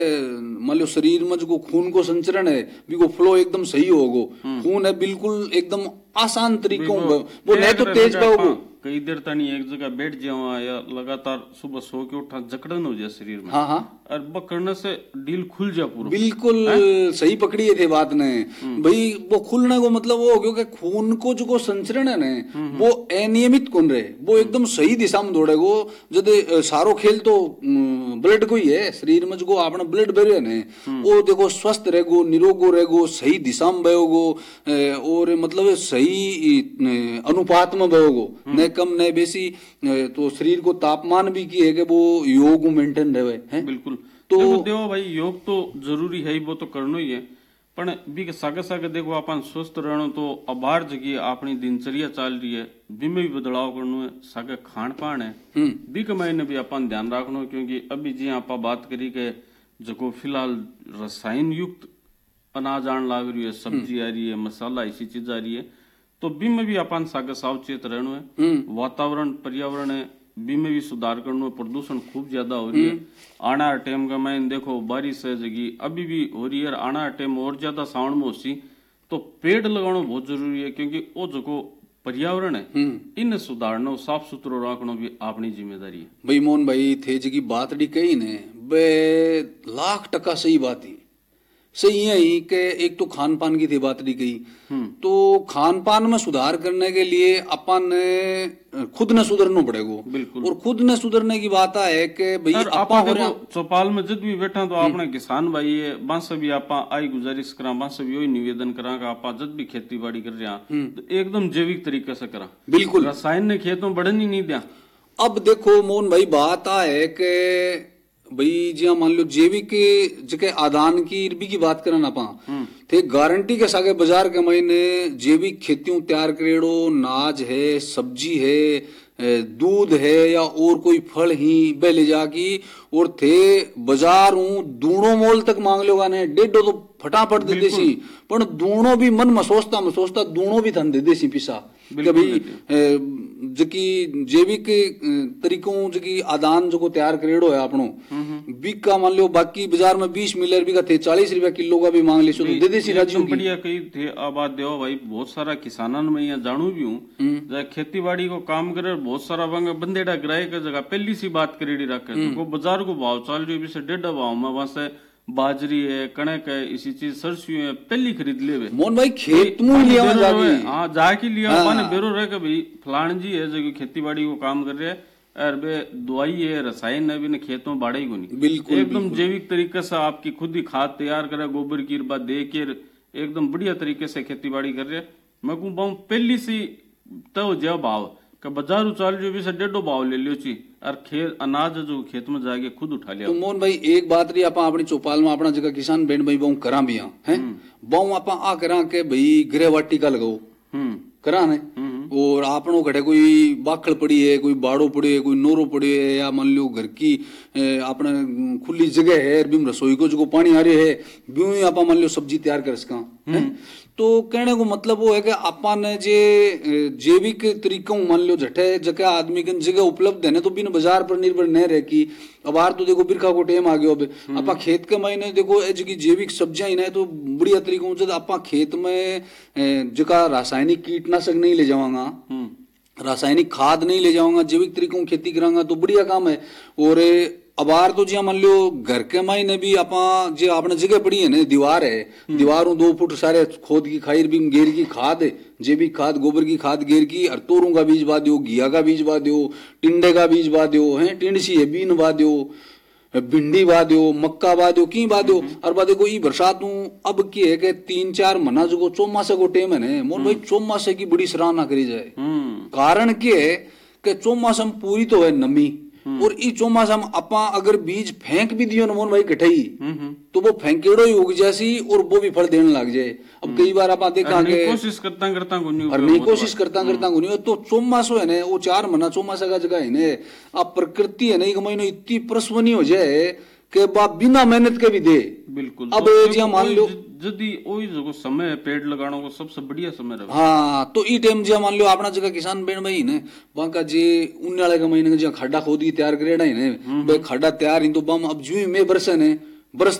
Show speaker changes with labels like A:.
A: मान लो शरीर में जो खून को संचरण है भी वो फ्लो एकदम सही होगो, खून है बिल्कुल एकदम आसान तरीकों वो नहीं तो तेज पाओगे।
B: कई देर तक एक जगह बैठ जाओ या लगातार सुबह सो के उठा जकड़न हो जाए शरीर में।
A: हाँ हाँ,
B: और बक करने से डील खुल जा पूरा।
A: बिल्कुल सही पकड़ी थे बात ने भाई। वो खुलने को मतलब वो क्योंकि खून को जो संचरण है ना वो अनियमित कौन रहे, वो एकदम सही दिशा में दौड़ेगो। जब सारो खेल तो ब्लड को ही है, शरीर में जो अपना ब्लड बह रहे वो देखो स्वस्थ रहेगो, निरोगो रहेगो, सही दिशा में बहोगो और मतलब सही अनुपात में बहोगो, न कम न बेसी। तो शरीर को तापमान भी की है कि वो योग मेंटेन रहे है।
B: बिल्कुल। तो देखो भाई योग तो जरूरी है ही, वो तो करना ही है, पर बी के सागे सागे देखो अपन स्वस्थ रहना तो अबार जगह अपनी दिनचर्या चल रही है, बी में भी बदलाव करना है, सागे खान पान है बी के मायने भी अपन ध्यान रखना। क्योंकि अभी जी आप बात करी के जो फिलहाल रसायन युक्त अनाज आने लग रही है, सब्जी आ रही है, मसाला ऐसी चीज आ रही है, तो बी में भी अपन सागे सावचेत रहना है। वातावरण पर्यावरण है बी में भी सुधार करना है, प्रदूषण खूब ज्यादा हो रही है। आना टाइम का मैं देखो बारिश है जगी अभी भी हो रही है, आना टाइम और ज्यादा सावन में होसी, तो पेड़ लगाना बहुत जरूरी है। क्योंकि वो जो पर्यावरण है इन सुधारना साफ सुथरो रखना भी अपनी जिम्मेदारी है।
A: भाई मोहन भाई थे जी बात डी कही ने बे 1,00,000% सही बात ही सही है ही कि एक तो खान पान की थी बात दी गई, तो खान पान में सुधार करने के लिए अपन ने खुद न सुधरना पड़ेगा।
B: बिल्कुल।
A: और खुद न सुधरने की बात है कि भाई आपा
B: चौपाल में जब भी बैठा तो आपने किसान भाई है बांस भी आपा आई गुजारिश करा, बांस भी वही निवेदन करा कि आपा जब भी खेती बाड़ी कर रहे तो एकदम जैविक तरीके से करा।
A: बिल्कुल,
B: रसायन ने खेतों बढ़न ही नहीं दिया।
A: अब देखो मोहन भाई बात है कि भाई जी मान लो जैविक जगह आदान की इर्बी की बात करना पा थे गारंटी के सागे बाजार के महीने जैविक खेतियों तैयार करेड़ो, नाज है, सब्जी है, दूध है या और कोई फल ही बे ले जाकी और थे बाजार दूणों मोल तक मांग लो गाने 1.5 तो फटाफट दे देसी, पर दूणों भी मन में सोचता दूणों भी धन दे देसी पिसा कि भाई जकी जैविक तरीकों जकी आदान जो तैयार करेड़ो है आपनो बिक का मान लो बाकी बाजार में 20 मिलर भी का थे 40 रुपया किलो का भी मांग ले तो दे देसी राजू की।
B: बढ़िया कही थे आबाद देव भाई, बहुत सारा किसानन में यहाँ जानू भी हूँ खेती बाड़ी को काम करे, बहुत सारा बंदेड़ा गिराए का जगह पहली सी बात करेड़ी रखे तो बाजार को भाव चल रही है 1.5 भाव में वहां से बाजरी है, कणक है, इसी चीज सरसों है पहली खरीद ले
A: मोहन भाई खेत में लिया
B: हाँ जाके लिया माने बेरो रहे कि भाई फलान जी है जो खेती बाड़ी को काम कर रहे हैं और बे दवाई है रसायन है भी खेत में बाड़ा ही को नहीं।
A: बिल्कुल
B: एकदम जैविक तरीके से आपकी खुद ही खाद तैयार करे, गोबर की इर्बा दे के एकदम बढ़िया तरीके से खेती बाड़ी कर रहे। मैं कहूँ पहली सी तो जो भाव का बाजार उचाल जो भी 1.5 भाव ले लियो ची और खेत अनाज जो खेत में जाके खुद उठा लिया।
A: तो मोहन भाई एक बात रही आपा अपनी चौपाल में अपना जगह किसान बैंड भाई बहु करा भी हैं बहु आपा आ करा के भाई गृह वाटिका लगाओ करा ने और आपनो घटे कोई बाखड़ पड़ी है, कोई बाड़ो पड़ी है, कोई नोरो पड़ी है या मान लो घर की अपने खुली जगह है बिम रसोई को जो पानी आ रहे है ब्यू ही आपा मान लो सब्जी तैयार कर सका। तो कहने को मतलब वो है कि आपा ने जे जैविक तरीकों मान लो झटे जगह आदमी के जगह उपलब्ध है ना तो बिन बाजार पर निर्भर न रह की। अब आर तो देखो बिरखा को टेम आ गयो अब आपा खेत के महीने देखो जगह जैविक सब्जियां ही ना तो बढ़िया तरीकों से आपा खेत में जगह रासायनिक कीटनाशक नहीं ले जावांगा, रासायनिक खाद नहीं ले जाऊंगा, जैविक तरीकों खेती करांगा तो बढ़िया काम है। और अबार तो जी मान लो घर के मायने भी आपा जो आपने जगह पड़ी है ना दीवार है, दीवारों 2 फुट सारे खोद की खाई भी घेर की खाद जैविक खाद गोबर की खाद घेर की और तोरों का बीज बा दो, घिया का बीज बा दो, टिंडे का बीज बा दो है, टिंडसी है बीन बा दो, भिंडी बा दो, मक्का बा दो, की बा दो। और बा देखो ये बरसात अब की है कि 3-4 महीना जो चौमासे को टेम है ना मोर भाई चौमासे की बड़ी सराहना करी जाए। कारण के है कि चौमासा में पूरी तो है नमी और ई चौमासा में अपा अगर बीज फेंक भी दियो ना मोहन भाई कटाई तो वो फेंकेड़ो ही उग जैसी और वो भी फल देने लग जाए। अब कई बार आप देखा
B: कोशिश करता
A: गुनी तो चौमासो है ना वो 4 महीना चौमासा का जगह है ना अब प्रकृति है ना एक महीना इतनी प्रसवनी हो जाए कि बाप बिना मेहनत के भी दे।
B: बिल्कुल।
A: अब तो मान लो
B: यदि वही जो समय है पेड़ लगाने को सबसे बढ़िया समय रहे।
A: हाँ तो ई टाइम जो मान लो अपना जगह किसान बेन भाई ने बाका जे उन्नाले के महीने जो खड्डा खोद की तैयार करेड़ा ही ने भाई खड्डा तैयार ही तो बम अब जू में बरसे ने बरस